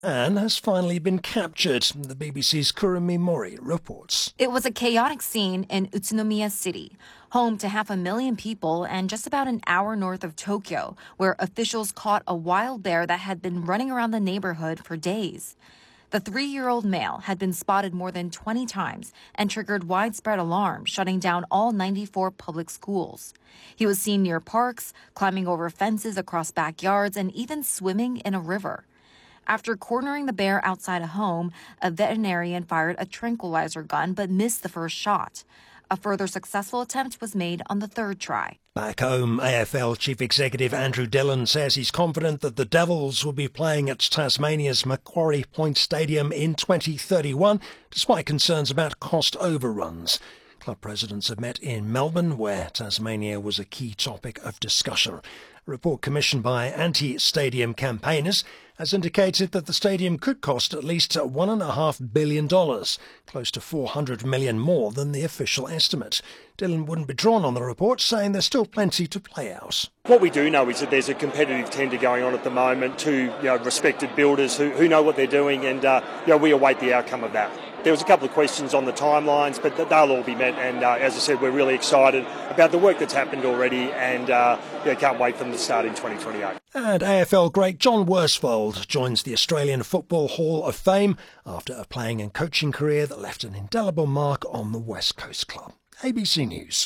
Anne has finally been captured, the BBC's Kurumi Mori reports. It was a chaotic scene in Utsunomiya City, home to 500,000 people and just about an hour north of Tokyo, where officials caught a wild bear that had been running around the neighborhood for days. The 3-year-old male had been spotted more than 20 times and triggered widespread alarm, shutting down all 94 public schools. He was seen near parks, climbing over fences across backyards, and even swimming in a river. After cornering the bear outside a home, a veterinarian fired a tranquilizer gun but missed the first shot. A further successful attempt was made on the third try. Back home, AFL Chief Executive Andrew Dillon says he's confident that the Devils will be playing at Tasmania's Macquarie Point Stadium in 2031, despite concerns about cost overruns. Club presidents have met in Melbourne, where Tasmania was a key topic of discussion. A report commissioned by anti-stadium campaigners has indicated that the stadium could cost at least $1.5 billion, close to $400 million more than the official estimate. Dillon wouldn't be drawn on the report, saying there's still plenty to play out. What we do know is that there's a competitive tender going on at the moment to respected builders who know what they're doing, and we await the outcome of that. There was a couple of questions on the timelines, but they'll all be met, and as I said, we're really excited about the work that's happened already, and can't wait for them to start in 2028. And AFL great John Worsfold joins the Australian Football Hall of Fame after a playing and coaching career that left an indelible mark on the West Coast club. ABC News.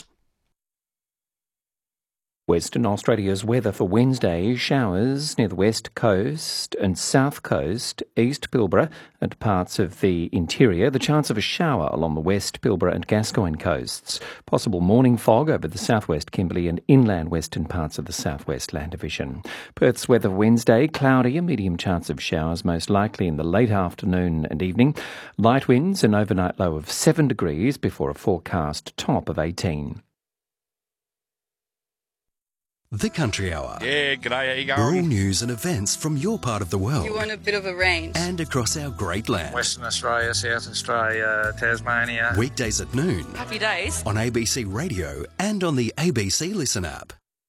Western Australia's weather for Wednesday: showers near the west coast and south coast, East Pilbara and parts of the interior. The chance of a shower along the west Pilbara and Gascoyne coasts. Possible morning fog over the southwest Kimberley and inland western parts of the southwest Land Division. Perth's weather Wednesday: cloudy, a medium chance of showers, most likely in the late afternoon and evening. Light winds, an overnight low of 7 degrees before a forecast top of 18. The Country Hour. Yeah, g'day, how you All going? news and events from your part of the world. You want a bit of a range. And across our great land. Western Australia, South Australia, Tasmania. Weekdays at noon. Happy days. On ABC Radio and on the ABC Listen app.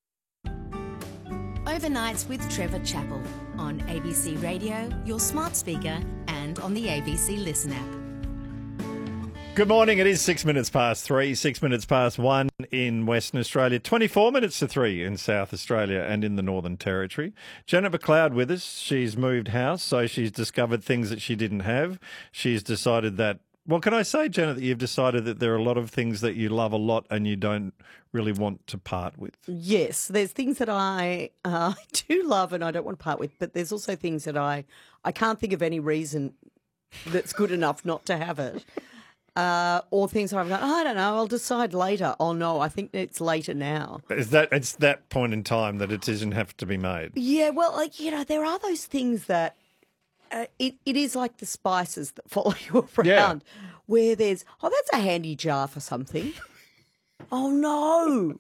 Overnights with Trevor Chappell on ABC Radio, your smart speaker, and on the ABC Listen app. Good morning. It is 6 minutes past 3, 6 minutes past 1 in Western Australia, 24 minutes to 3 in South Australia and in the Northern Territory. Janet McLeod with us. She's moved house, so she's discovered things that she didn't have. She's decided that, well, can I say, Janet, that you've decided that there are a lot of things that you love a lot and you don't really want to part with? Yes, there's things that I do love and I don't want to part with, but there's also things that I can't think of any reason that's good enough not to have it. Or things where I'm going, I don't know, I'll decide later. Oh, no, I think it's later now. It's that point in time that a decision has to be made. Yeah, well, there are those things that it is like the spices that follow you around where there's, that's a handy jar for something. Oh, no.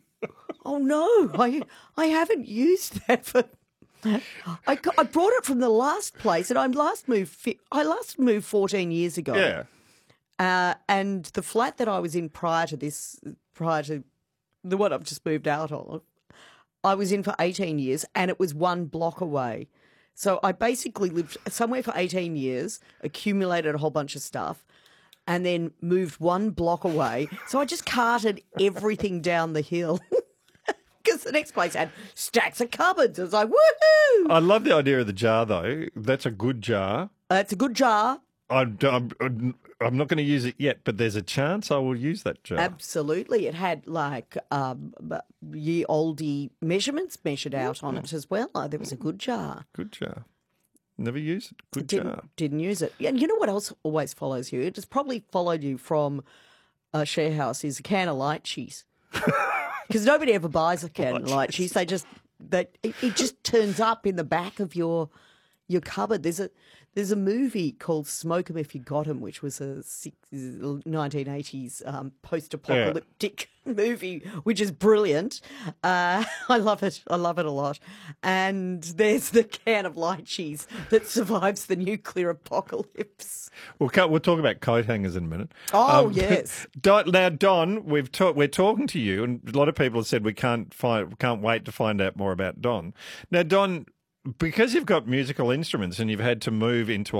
I haven't used that for... I brought it from the last place and I last moved 14 years ago. Yeah. And the flat that I was in prior to the one I've just moved out of, I was in for 18 years and it was 1 block away. So I basically lived somewhere for 18 years, accumulated a whole bunch of stuff, and then moved 1 block away. So I just carted everything down the hill. Because the next place had stacks of cupboards. I was like, woohoo! I love the idea of the jar, though. That's a good jar. It's a good jar. I'm not going to use it yet, but there's a chance I will use that jar. Absolutely. It had like ye oldie measurements measured out on it as well. There was a good jar. Good jar. Never use it. Good jar. Didn't use it. And you know what else always follows you? It has probably followed you from a share house is a can of light cheese. Because nobody ever buys a can of light cheese. It just turns up in the back of your cupboard. There's a movie called Smoke 'Em If You Got 'Em, which was a 1980s post-apocalyptic movie, which is brilliant. I love it. I love it a lot. And there's the can of light cheese that survives the nuclear apocalypse. We'll talk about coat hangers in a minute. Oh, yes. Now, Don, we're talking to you, and a lot of people have said we can't wait to find out more about Don. Now, Don, because you've got musical instruments and you've had to move into